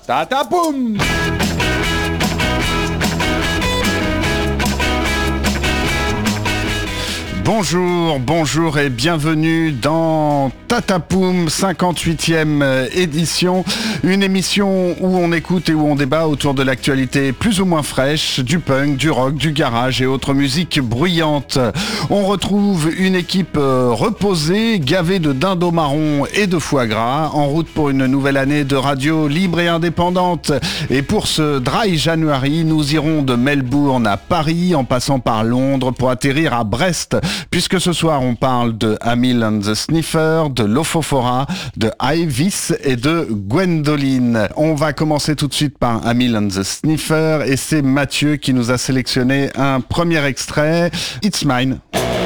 Tatapoum. Bonjour et bienvenue dans Tatapoum, 58e édition, une émission où on écoute et où on débat autour de l'actualité plus ou moins fraîche, du punk, du rock, du garage et autres musiques bruyantes. On retrouve une équipe reposée, gavée de dindons marrons et de foie gras, en route pour une nouvelle année de radio libre et indépendante. Et pour ce Dry January, nous irons de Melbourne à Paris, en passant par Londres pour atterrir à Brest, puisque ce soir on parle de Amyl and the Sniffer, de Lofofora, de Ivis et de Gwendoline. On va commencer tout de suite par Amyl and the Sniffer et c'est Mathieu qui nous a sélectionné un premier extrait, It's Mine.